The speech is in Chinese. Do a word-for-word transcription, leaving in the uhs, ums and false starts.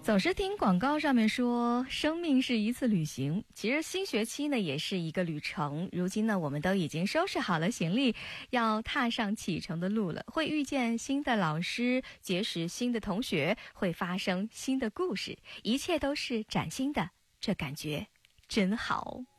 总是听广告上面说生命是一次旅行，其实新学期呢也是一个旅程。如今呢我们都已经收拾好了行李，要踏上启程的路了，会遇见新的老师，结识新的同学，会发生新的故事，一切都是崭新的，这感觉真好。